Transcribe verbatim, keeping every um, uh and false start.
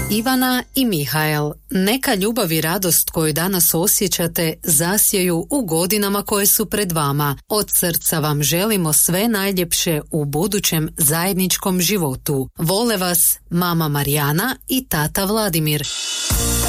Ivana i Mihael, neka ljubav i radost koju danas osjećate zasjeju u godinama koje su pred vama. Od srca vam želimo sve najljepše u budućem zajedničkom životu. Vole vas mama Marijana i tata Vladimir.